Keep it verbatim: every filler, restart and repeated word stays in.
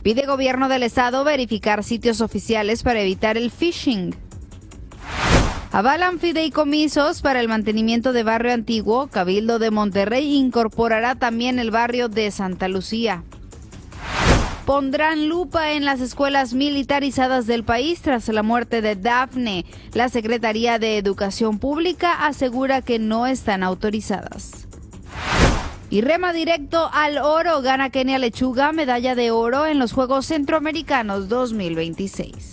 Pide gobierno del estado verificar sitios oficiales para evitar el phishing. Avalan fideicomisos para el mantenimiento de barrio antiguo. Cabildo de Monterrey incorporará también el barrio de Santa Lucía. Pondrán lupa en las escuelas militarizadas del país tras la muerte de Dafne. La Secretaría de Educación Pública asegura que no están autorizadas. Y rema directo al oro. Gana Kenia Lechuga medalla de oro en los Juegos Centroamericanos dos mil veintiséis.